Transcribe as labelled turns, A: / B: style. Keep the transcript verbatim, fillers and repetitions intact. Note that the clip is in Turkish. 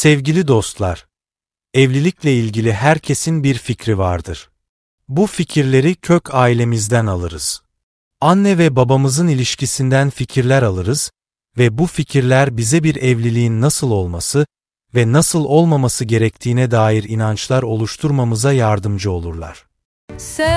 A: Sevgili dostlar, evlilikle ilgili herkesin bir fikri vardır. Bu fikirleri kök ailemizden alırız. Anne ve babamızın ilişkisinden fikirler alırız ve bu fikirler bize bir evliliğin nasıl olması ve nasıl olmaması gerektiğine dair inançlar oluşturmamıza yardımcı olurlar.